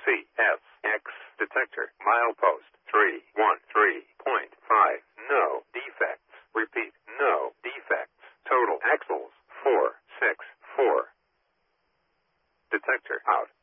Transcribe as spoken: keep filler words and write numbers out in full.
C S X detector. Milepost three one three point five. No defects. Repeat, no defects. Total axles four six four. Detector out.